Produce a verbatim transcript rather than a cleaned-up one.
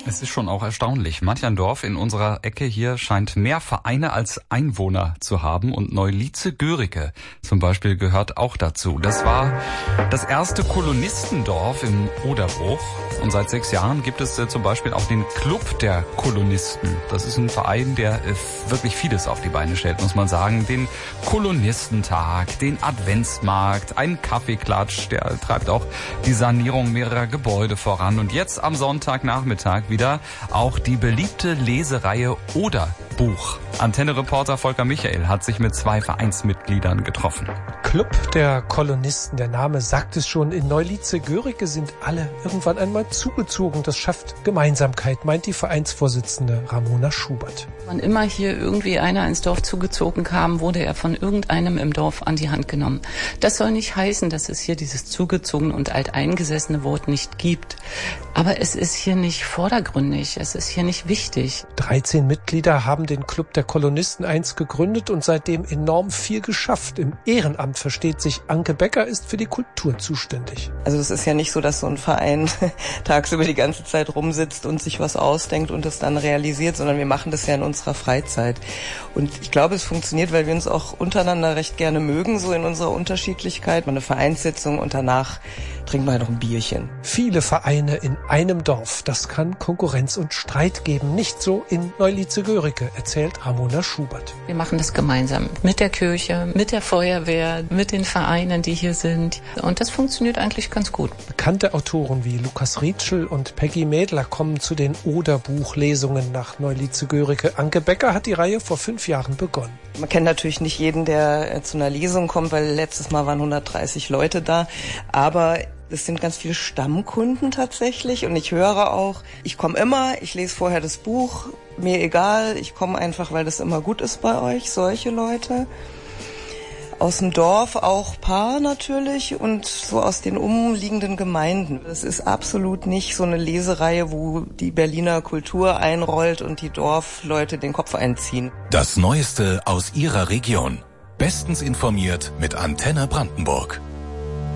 Es ist schon auch erstaunlich. Manch ein Dorf in unserer Ecke hier scheint mehr Vereine als Einwohner zu haben. Und Neulietze-Görike zum Beispiel gehört auch dazu. Das war das erste Kolonistendorf im Oderbruch. Und seit sechs Jahren gibt es äh, zum Beispiel auch den Club der Kolonisten. Das ist ein Verein, der äh, wirklich vieles auf die Beine stellt, muss man sagen. Den Kolonistentag, den Adventsmarkt, einen Kaffeeklatsch, der treibt auch die Sanierung mehrerer Gebäude voran. Und jetzt am Sonntagnachmittag wieder auch die beliebte Lesereihe Oderbuch. Antenne-Reporter Volker Michael hat sich mit zwei Vereinsmitgliedern getroffen. Club der Kolonisten, der Name sagt es schon. In Neulietze-Görike sind alle irgendwann einmal zugezogen. Das schafft Gemeinsamkeit, meint die Vereinsvorsitzende Ramona Schubert. Wann immer hier irgendwie einer ins Dorf zugezogen kam, wurde er von irgendeinem im Dorf an die Hand genommen. Das soll nicht heißen, dass es hier dieses zugezogen und alteingesessene Wort nicht gibt. Aber es ist hier nicht vordergründig, es ist hier nicht wichtig. dreizehn Mitglieder haben den Club der Kolonisten einst gegründet und seitdem enorm viel geschafft. Im Ehrenamt versteht sich Anke Becker, ist für die Kultur zuständig. Also es ist ja nicht so, dass so ein Verein tagsüber die ganze Zeit rumsitzt und sich was ausdenkt und es dann realisiert, sondern wir machen das ja in unserer Freizeit. Und ich glaube, es funktioniert, weil wir uns auch untereinander recht gerne mögen, so in unserer Unterschiedlichkeit. Mal eine Vereinssitzung und danach trinken wir halt noch ein Bierchen. Viele Vereine in einem Dorf, das kann Konkurrenz und Streit geben. Nicht so in Neulietze-Görike, erzählt Ramona Schubert. Wir machen das gemeinsam mit der Kirche, mit der Feuerwehr, mit den Vereinen, die hier sind. Und das funktioniert eigentlich ganz gut. Bekannte Autoren wie Lukas Rietschel und Peggy Mädler kommen zu den Oderbuchlesungen nach Neulietze-Görike. Anke Becker hat die Reihe vor fünf Jahren begonnen. Man kennt natürlich nicht jeden, der zu einer Lesung kommt, weil letztes Mal waren hundertdreißig Leute da. Aber es sind ganz viele Stammkunden tatsächlich und ich höre auch, ich komme immer, ich lese vorher das Buch, mir egal, ich komme einfach, weil das immer gut ist bei euch, solche Leute. Aus dem Dorf auch Paar natürlich und so aus den umliegenden Gemeinden. Es ist absolut nicht so eine Lesereihe, wo die Berliner Kultur einrollt und die Dorfleute den Kopf einziehen. Das Neueste aus ihrer Region. Bestens informiert mit Antenne Brandenburg.